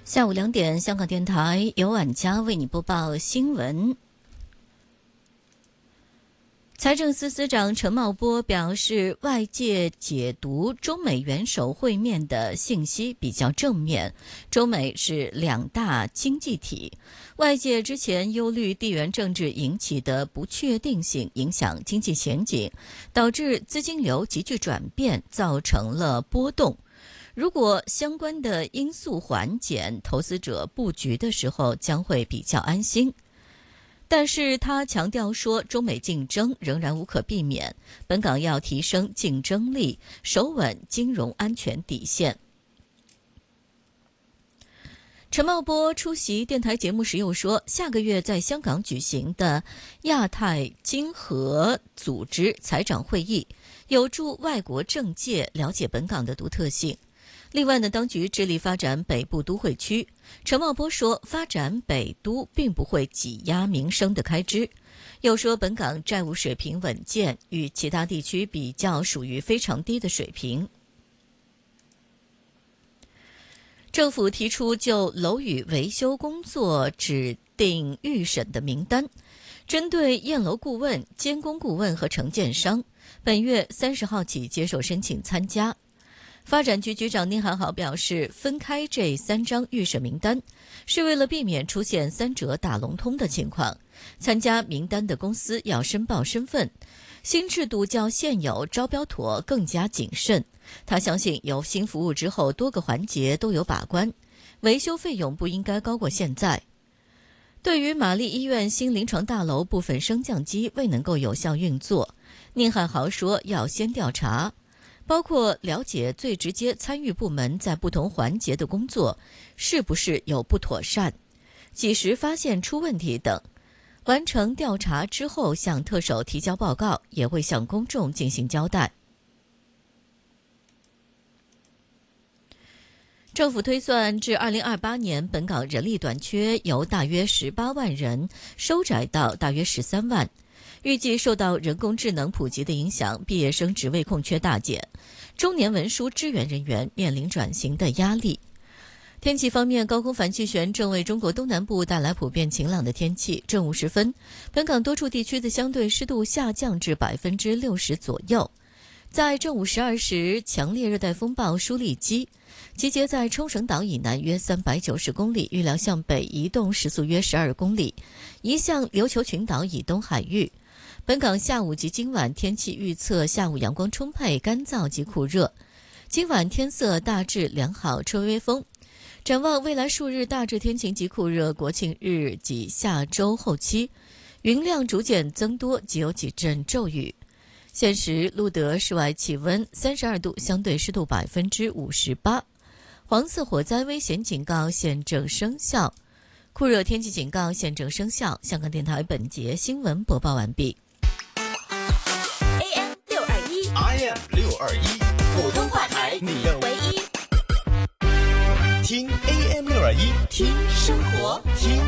下午2点，香港电台由婉佳为你播报新闻。财政司司长陈茂波表示，外界解读中美元首会面的信息比较正面，中美是两大经济体。外界之前忧虑地缘政治引起的不确定性影响经济前景，导致资金流急剧转变，造成了波动。如果相关的因素缓减，投资者布局的时候将会比较安心。但是他强调说，中美竞争仍然无可避免，本港要提升竞争力，守稳金融安全底线。陈茂波出席电台节目时又说，下个月在香港举行的亚太经合组织财长会议，有助外国政界了解本港的独特性。另外呢，当局致力发展北部都会区。陈茂波说，发展北都并不会挤压民生的开支。又说，本港债务水平稳健，与其他地区比较属于非常低的水平。政府提出就楼宇维修工作指定预审的名单，针对验楼顾问、监工顾问和承建商，本月30号起接受申请参加。发展局局长宁汉豪表示，分开这3张预审名单是为了避免出现3者打龙通的情况。参加名单的公司要申报身份，新制度较现有招标妥更加谨慎。他相信有新服务之后，多个环节都有把关，维修费用不应该高过现在。对于玛丽医院新临床大楼部分升降机未能够有效运作，宁汉豪说要先调查，包括了解最直接参与部门在不同环节的工作是不是有不妥善，几时发现出问题等。完成调查之后向特首提交报告，也会向公众进行交代。政府推算至2028年，本港人力短缺由大约18万人收窄到大约13万。预计受到人工智能普及的影响，毕业生职位空缺大减，中年文书支援人员面临转型的压力。天气方面，高空反气旋正为中国东南部带来普遍晴朗的天气。正午时分，本港多处地区的相对湿度下降至60%左右。在正午12时，强烈热带风暴舒力基集结在冲绳岛以南约390公里，预料向北移动时速约12公里，移向琉球群岛以东海域。本港下午及今晚天气预测，下午阳光充沛，干燥及酷热。今晚天色大致良好，吹微风。展望未来数日大致天晴及酷热，国庆日及下周后期云量逐渐增多，及有几阵骤雨。现时录得室外气温32度，相对湿度58%。黄色火灾危险警告现正生效，酷热天气警告现正生效。香港电台本节新闻播报完毕。 AM 621 ，IM 621， 普通话台， 你的唯一。 听 AM 621， 听生活， 听